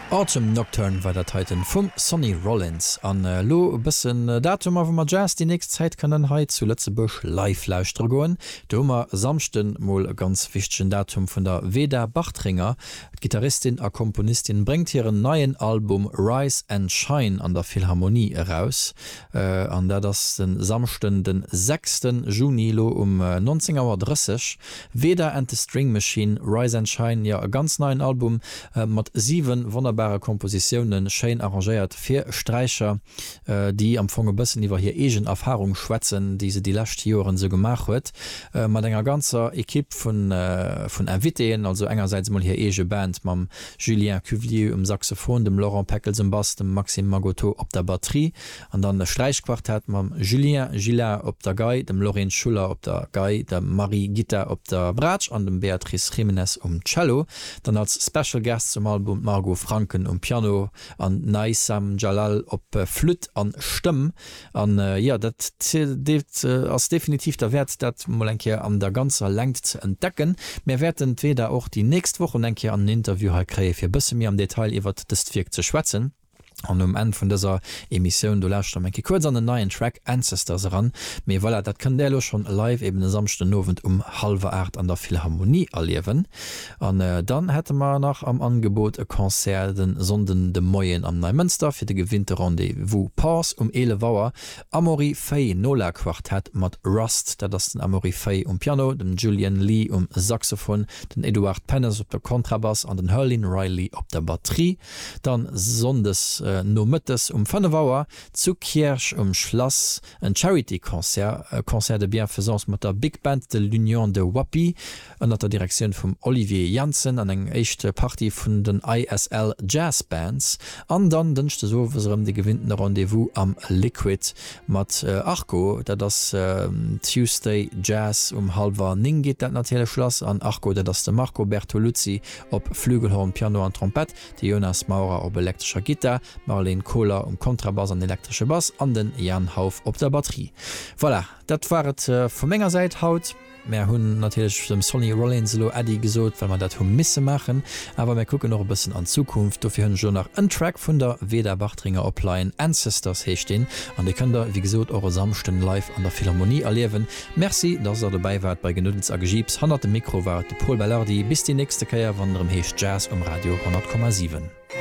Autumn Nocturne war der Titan vum Sonny Rollins an lo bisssen Datum a mat Jazz die nächste Zeit kann heit zu Lützeburg live lauschter goen. Dommer samchten moll ganz wichtigchen Datum vun der Weda Bachtringer. Gitarristin a Komponistin bringt ihren neuen Album Rise and Shine an der Philharmonie heraus an der das den samsten den 6. Junilo um 19:30 Weda and the String Machine Rise and Shine ja ganz neuen Album mat 7 wunderbare Kompositionen schön arrangiert 4 Streicher die am Fonge bisssen iwwer hier egen Erfahrung schwätzen diese die last Joren so gemacht huet man enger ganzer Ekipp von Inviten also engerseits mal hier ege Band mam Julien Cuvier um Saxophon dem Laurent Peckels im Bass dem Maxime Magoto op der Batterie an dann der Streichquartett mam Julien Gillard op der Gei dem Lorraine Schuller op der Gei der Marie Gitter op der Bratsch an dem Beatrice Jimenez Cello dann als Special Guest zum Album Margot Franken Piano an Naisam Jalal op Flüt an Stimm an ja dat als definitiv der Wert dat Molenke an der ganzer Längt zu entdecken mehr werden entweder auch die nächste Woche denke an ein Interview krä fir bisse mir am Detail iwwer das Wirk zu schwätzen. An Ende von dieser Emission du lässt kurz an den neuen Track Ancestors ran mir voilà, dat kann der schon live eben den samsten Novent um 7:30 an der Philharmonie erleben an dann hätte man nach am Angebot ein Konzert den Sonden de Moyen am Neumünster für die Gewinterrunde wo Pass um 11 Amaury Fay Nola Quartett mat Rust der das den Amaury Fay Piano dem Julian Lee Saxophon den Eduard Pennes op der Kontrabass an den Hurlin Riley op der Batterie dann Sondes no Mëttes 5 zu Kirch Schloss en Charity-Konzert Konzert de Bienfaisance mat der Big Band de l'Union de Wapi an der Direktion vum Olivier Janssen an eng echte Party vun den ISL Jazzbands an dann dünchte so de gewinnten Rendezvous am Liquid mat Arco der das Tuesday Jazz 8:30 geht dat natürlich Schloss an Arco der das de Marco Bertoluzzi op Flügelhorn Piano an Trompet die Jonas Maurer op elektrischer Gitter Marlene Kohler Kontrabass an elektrische Bass an den Jan Hauf op der Batterie. Voilà, dat waret vu Menger seit haut. Mehr hun natürlich dem Sonny Rollins Eddie gesot, weil man dat misse machen, aber wir gucken noch ein bisschen an Zukunft. Dafür hun schon nach ein Track von der Weda Bachtringer Opline Ancestors hestehen an die könnt ihr wie gesagt eure samsten live an der Philharmonie erleben. Merci, dass ihr dabei wart bei Genüdens Agibs 100 Mikro war Paul Bellardi bis die nächste Kehr wann Hecht Jazz Radio 100,7.